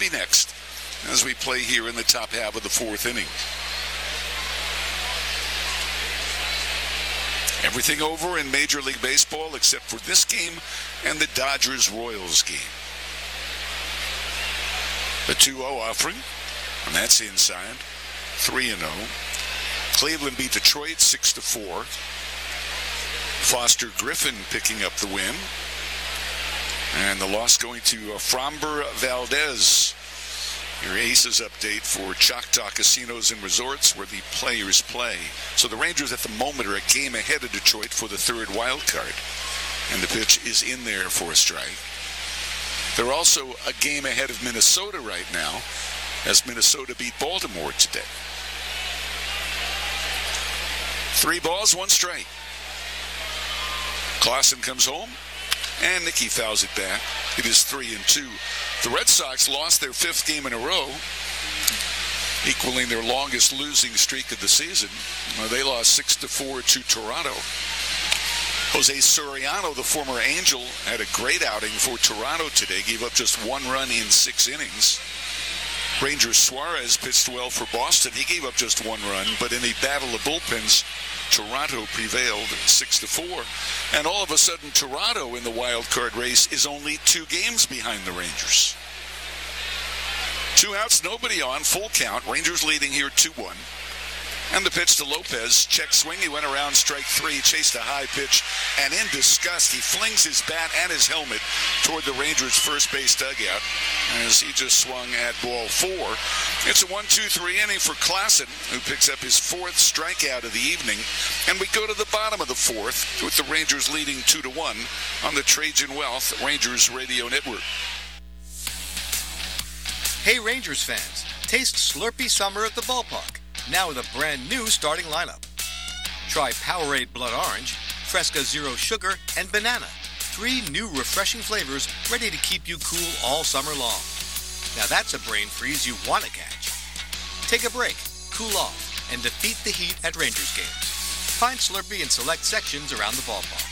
be next as we play here in the top half of the fourth inning. Everything over in Major League Baseball except for this game and the Dodgers-Royals game. The 2-0 offering, and that's inside. 3-0. Cleveland beat Detroit 6-4. Foster Griffin picking up the win. And the loss going to Framber Valdez. Your Aces update for Choctaw Casinos and Resorts where the players play. So the Rangers at the moment are a game ahead of Detroit for the third wild card. And the pitch is in there for a strike. They're also a game ahead of Minnesota right now as Minnesota beat Baltimore today. 3 balls, 1 strike. Clausen comes home, and Nicky fouls it back. It is 3-2. The Red Sox lost their 5th game in a row, equaling their longest losing streak of the season. They lost 6-4 to Toronto. Jose Soriano, the former Angel, had a great outing for Toronto today. Gave up just 1 run in 6 innings. Ranger Suarez pitched well for Boston. He gave up just 1 run, but in a battle of bullpens, Toronto prevailed 6-4. And all of a sudden, Toronto in the wild card race is only 2 games behind the Rangers. 2 outs, nobody on, full count. Rangers leading here 2-1. And the pitch to Lopez. Check swing. He went around strike 3, chased a high pitch, and in disgust, he flings his bat and his helmet toward the Rangers' first base dugout as he just swung at ball 4. It's a 1-2-3 inning for Clausen, who picks up his 4th strikeout of the evening. And we go to the bottom of the 4th with the Rangers leading 2-1 on the Trajan Wealth Rangers Radio Network. Hey Rangers fans, taste Slurpee Summer at the ballpark. Now with a brand new starting lineup. Try Powerade Blood Orange, Fresca Zero Sugar, and Banana. 3 new refreshing flavors ready to keep you cool all summer long. Now that's a brain freeze you want to catch. Take a break, cool off, and defeat the heat at Rangers games. Find Slurpee in select sections around the ballpark.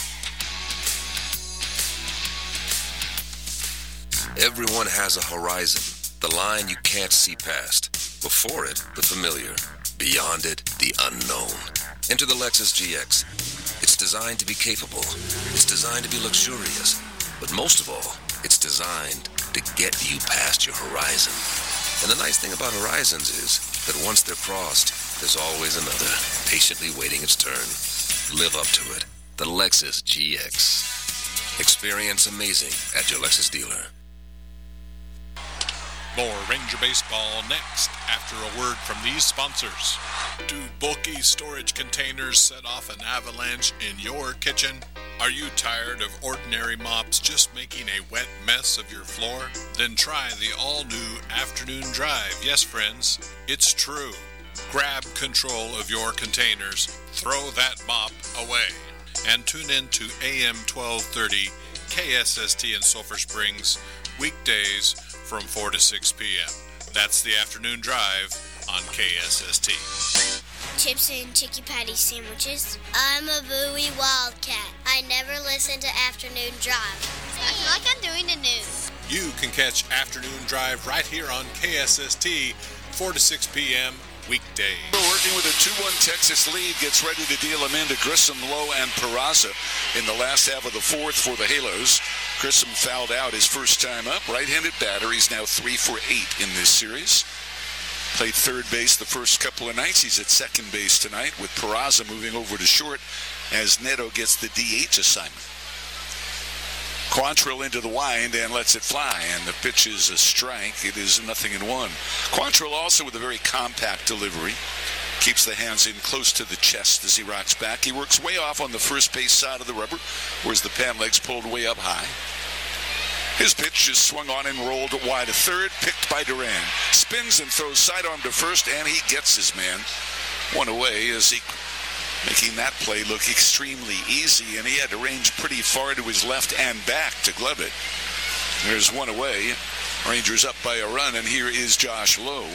Everyone has a horizon, the line you can't see past. Before it, the familiar. Beyond it, the unknown. Enter the Lexus GX. It's designed to be capable. It's designed to be luxurious. But most of all, it's designed to get you past your horizon. And the nice thing about horizons is that once they're crossed, there's always another, patiently waiting its turn. Live up to it. The Lexus GX. Experience amazing at your Lexus dealer. More Ranger Baseball next after a word from these sponsors. Do bulky storage containers set off an avalanche in your kitchen? Are you tired of ordinary mops just making a wet mess of your floor? Then try the all-new Afternoon Drive. Yes, friends, it's true. Grab control of your containers, throw that mop away, and tune in to AM 1230 KSST in Sulphur Springs, weekdays from 4 to 6 p.m. That's the Afternoon Drive on KSST. Chips and Chicky Patty sandwiches. I'm a Bowie Wildcat. I never listen to Afternoon Drive. I feel like I'm doing the news. You can catch Afternoon Drive right here on KSST, 4 to 6 p.m. weekdays. Working with a 2-1 Texas lead, gets ready to deal them into Grissom, Lowe, and Peraza in the last half of the 4th for the Halos. Grissom fouled out his first time up. Right-handed batter. He's now 3 for 8 in this series. Played third base the first couple of nights. He's at second base tonight with Peraza moving over to short as Neto gets the DH assignment. Quantrill into the wind and lets it fly, and the pitch is a strike. It is 0-1. Quantrill also with a very compact delivery. Keeps the hands in close to the chest as he rocks back. He works way off on the first base side of the rubber, whereas the pant legs pulled way up high. His pitch is swung on and rolled wide to third, picked by Duran. Spins and throws sidearm to first, and he gets his man. 1 away as he making that play look extremely easy, and he had to range pretty far to his left and back to glove it. There's 1 away. Rangers up by a run, and here is Josh Lowe.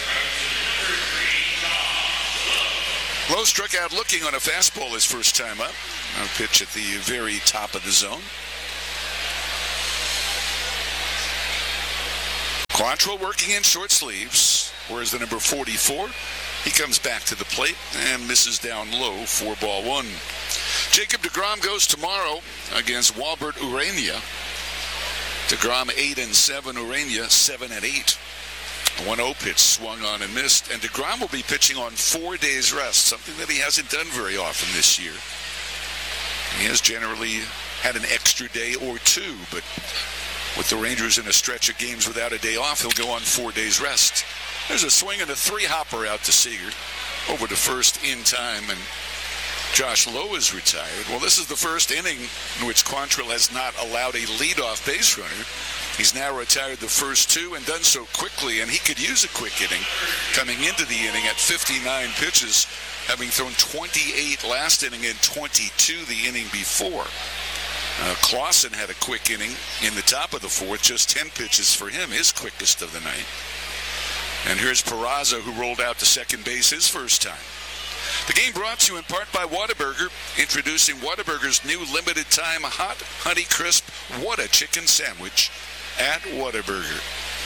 Lowe struck out looking on a fastball his first time up. A pitch at the very top of the zone. Quantrill working in short sleeves. Whereas the number 44, he comes back to the plate and misses down low for ball one. Jacob deGrom goes tomorrow against Walbert Urania. deGrom 8-7, Urania 7-8. 1-0 pitch swung on and missed, and deGrom will be pitching on 4 days rest, something that he hasn't done very often this year. He has generally had an extra day or two, but with the Rangers in a stretch of games without a day off, he'll go on 4 days rest. There's a swing and a three-hopper out to Seager over to first in time, and Josh Lowe is retired. Well, this is the first inning in which Quantrill has not allowed a leadoff base runner. He's now retired the first two and done so quickly, and he could use a quick inning coming into the inning at 59 pitches, having thrown 28 last inning and 22 the inning before. Clausen had a quick inning in the top of the fourth, just 10 pitches for him, his quickest of the night. And here's Peraza, who rolled out to second base his first time. The game brought to you in part by Whataburger, introducing Whataburger's new limited-time hot, honey crisp Whata chicken sandwich at Whataburger.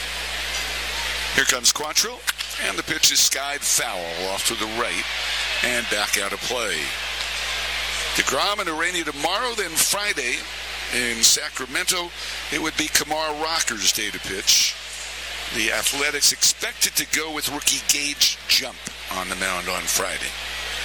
Here comes Quantrill, and the pitch is skied foul off to the right and back out of play. deGrom and Urania tomorrow, then Friday in Sacramento, it would be Kamar Rocker's day to pitch. The Athletics expected to go with rookie Gage Jump on the mound on Friday.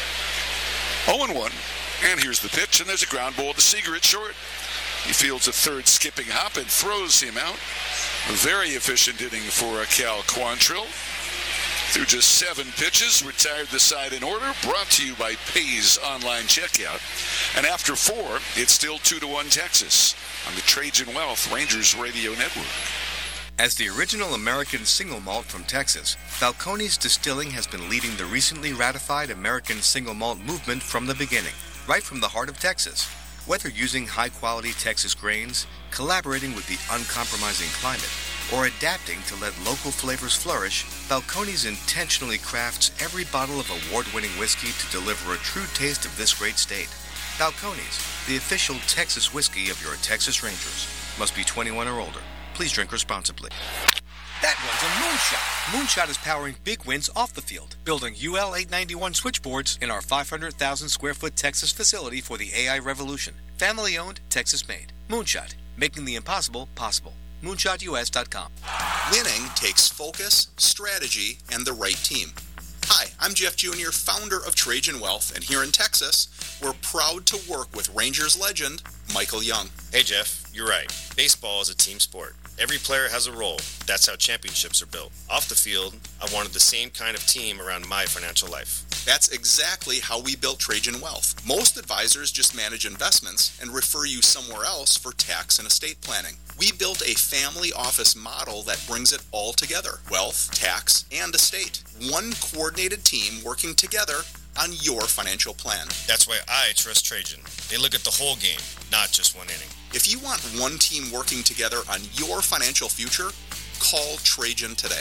0-1, and here's the pitch, and there's a ground ball to Seager at short. He fields a third skipping hop and throws him out. A very efficient inning for Cal Quantrill. Through just 7 pitches, retired the side in order, brought to you by Pays Online Checkout. And after 4, it's still 2-1 Texas on the Trajan Wealth Rangers Radio Network. As the original American single malt from Texas, Balcones Distilling has been leading the recently ratified American single malt movement from the beginning, right from the heart of Texas. Whether using high-quality Texas grains, collaborating with the uncompromising climate, or adapting to let local flavors flourish, Balcones intentionally crafts every bottle of award-winning whiskey to deliver a true taste of this great state. Balcones, the official Texas whiskey of your Texas Rangers. Must be 21 or older. Please drink responsibly. That one's a Moonshot. Moonshot is powering big wins off the field, building UL 891 switchboards in our 500,000 square foot Texas facility for the AI revolution. Family owned, Texas made. Moonshot, making the impossible possible. MoonshotUS.com. Winning takes focus, strategy, and the right team. Hi, I'm Jeff Jr., founder of Trajan Wealth, and here in Texas, we're proud to work with Rangers legend Michael Young. Hey Jeff, you're right. Baseball is a team sport. Every player has a role. That's how championships are built. Off the field, I wanted the same kind of team around my financial life. That's exactly how we built Trajan Wealth. Most advisors just manage investments and refer you somewhere else for tax and estate planning. We built a family office model that brings it all together: wealth, tax, and estate. One coordinated team working together on your financial plan. That's why I trust Trajan. They look at the whole game, not just one inning. If you want one team working together on your financial future, call Trajan today.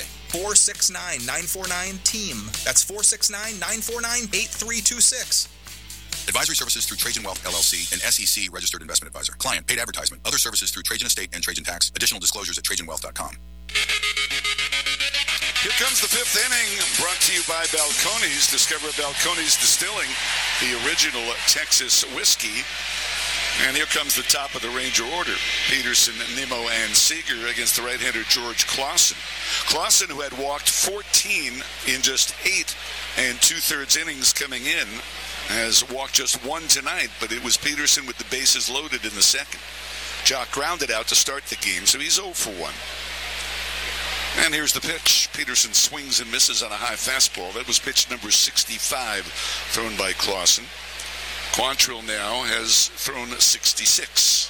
469-949-TEAM. That's 469-949-8326. Advisory services through Trajan Wealth, LLC, an SEC registered investment advisor. Client paid advertisement. Other services through Trajan Estate and Trajan Tax. Additional disclosures at TrajanWealth.com. Here comes the 5th inning, brought to you by Balcones. Discover Balcones Distilling, the original Texas whiskey. And here comes the top of the Ranger order: Peterson, Nimmo, and Seager against the right-hander George Clausen. Clausen, who had walked 14 in just 8 2/3 innings coming in, has walked just 1 tonight, but it was Peterson with the bases loaded in the second. Jock grounded out to start the game, so he's 0 for 1. And here's the pitch. Peterson swings and misses on a high fastball. That was pitch number 65, thrown by Clausen. Quantrill now has thrown 66.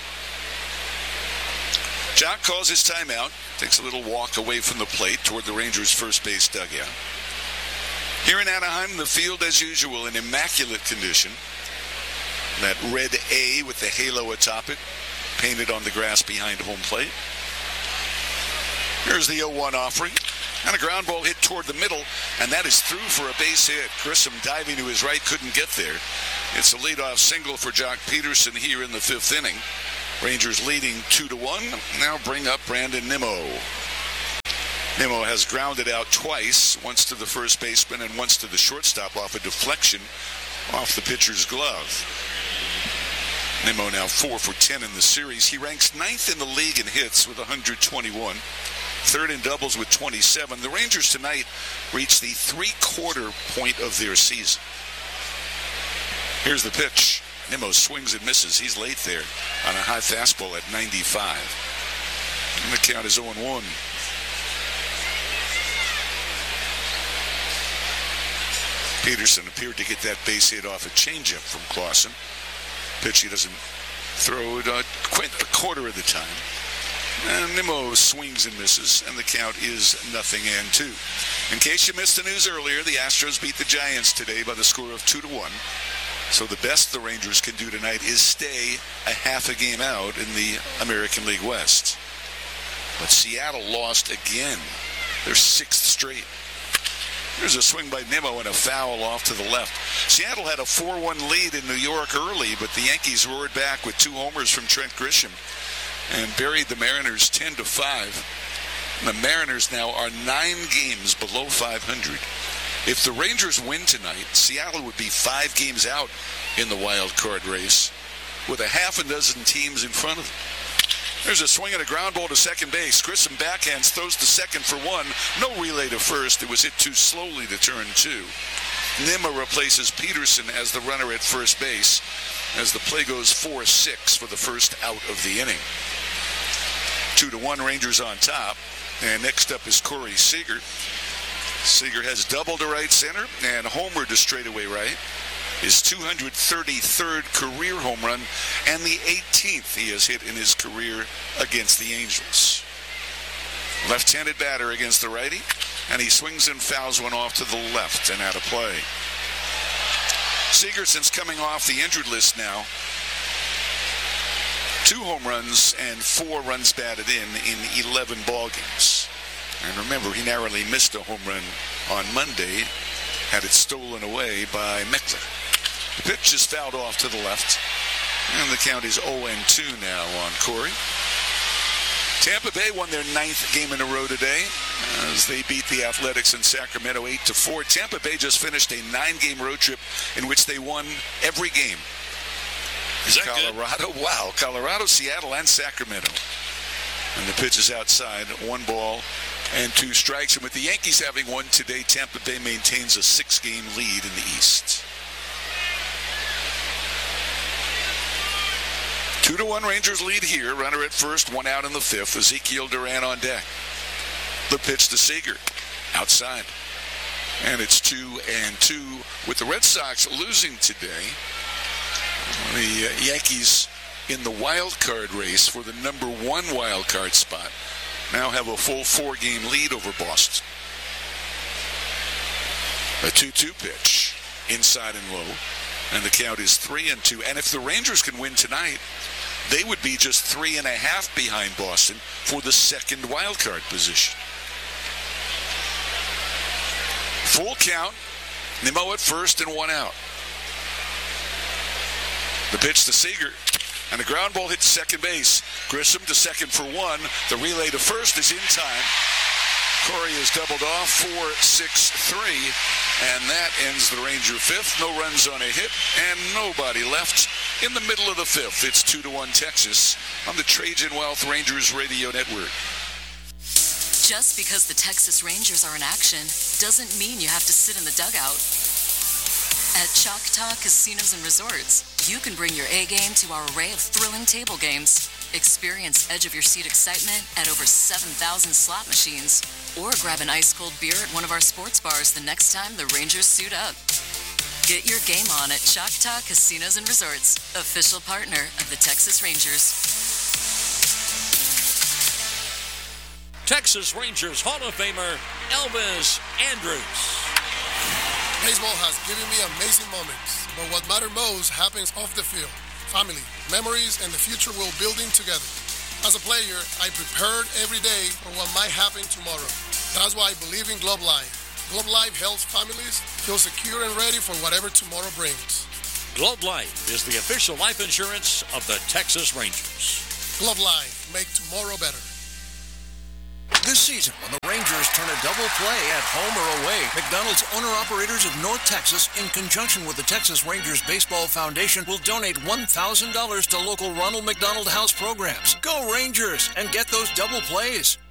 Jock calls his timeout, takes a little walk away from the plate toward the Rangers' first base dugout. Here in Anaheim, the field, as usual, in immaculate condition. That red A with the halo atop it, painted on the grass behind home plate. Here's the 0-1 offering, and a ground ball hit toward the middle, and that is through for a base hit. Grissom diving to his right, couldn't get there. It's a leadoff single for Jock Peterson here in the 5th inning. Rangers leading 2-1. Now bring up Brandon Nimmo. Nimmo has grounded out twice, once to the first baseman and once to the shortstop off a deflection off the pitcher's glove. Nimmo now 4 for 10 in the series. He ranks 9th in the league in hits with 121. 3rd in doubles with 27. The Rangers tonight reached the three-quarter point of their season. Here's the pitch. Nimmo swings and misses. He's late there on a high fastball at 95. And the count is 0-1. Peterson appeared to get that base hit off a changeup from Clausen. Pitch he doesn't throw it quite a quarter of the time. And Nimmo swings and misses, and the count is 0-2. In case you missed the news earlier, the Astros beat the Giants today by the score of 2-1. So the best the Rangers can do tonight is stay a half a game out in the American League West. But Seattle lost again, their 6th straight. Here's a swing by Nimmo and a foul off to the left. Seattle had a 4-1 lead in New York early, but the Yankees roared back with 2 homers from Trent Grisham and buried the Mariners 10-5. The Mariners now are 9 games below 500. If the Rangers win tonight, Seattle would be 5 games out in the wild card race with a half a dozen teams in front of them. There's a swing and a ground ball to second base. Grissom backhands, throws to second for 1. No relay to first. It was hit too slowly to turn 2. Nimmo replaces Peterson as the runner at first base as the play goes 4-6 for the first out of the inning. 2-1 Rangers on top. And next up is Corey Seager. Seager has double to right center and homer to straightaway right. His 233rd career home run and the 18th he has hit in his career against the Angels. Left-handed batter against the righty, and he swings and fouls one off to the left and out of play. Seager, since coming off the injured list now, 2 home runs and 4 runs batted in 11 ball games. And remember, he narrowly missed a home run on Monday, had it stolen away by Meckler. The pitch is fouled off to the left, and the count is 0-2 now on Corey. Tampa Bay won their 9th game in a row today as they beat the Athletics in Sacramento 8-4. Tampa Bay just finished a 9-game road trip in which they won every game. Is that Colorado? Good? Wow. Colorado, Seattle, and Sacramento. And the pitch is outside. 1 ball and 2 strikes. And with the Yankees having won today, Tampa Bay maintains a 6-game lead in the East. 2-1 Rangers lead here. Runner at first, 1 out in the 5th. Ezekiel Duran on deck. The pitch to Seager. Outside. And it's 2-2. With the Red Sox losing today, the Yankees in the wild card race for the number 1 wild card spot now have a full 4-game lead over Boston. A 2-2 pitch. Inside and low. And the count is 3-2. And if the Rangers can win tonight, they would be just 3.5 behind Boston for the 2nd wild card position. Full count. Nimmo at first and 1 out. The pitch to Seager. And a ground ball hit to second base. Grissom to second for 1. The relay to first is in time. Corey is doubled off, 4-6-3, and that ends the Ranger 5th. No runs on a hit, and nobody left in the middle of the 5th. It's 2-1 Texas on the Trajan Wealth Rangers Radio Network. Just because the Texas Rangers are in action doesn't mean you have to sit in the dugout. At Choctaw Casinos and Resorts, you can bring your A game to our array of thrilling table games. Experience edge-of-your-seat excitement at over 7,000 slot machines, or grab an ice-cold beer at one of our sports bars the next time the Rangers suit up. Get your game on at Choctaw Casinos and Resorts, official partner of the Texas Rangers. Texas Rangers Hall of Famer Elvis Andrus. Baseball has given me amazing moments, but what matters most happens off the field. Family, memories, and the future we're building together. As a player, I prepared every day for what might happen tomorrow. That's why I believe in Globe Life. Globe Life helps families feel secure and ready for whatever tomorrow brings. Globe Life is the official life insurance of the Texas Rangers. Globe Life, make tomorrow better. This season, when the Rangers turn a double play at home or away, McDonald's owner-operators of North Texas, in conjunction with the Texas Rangers Baseball Foundation, will donate $1,000 to local Ronald McDonald House programs. Go Rangers and get those double plays.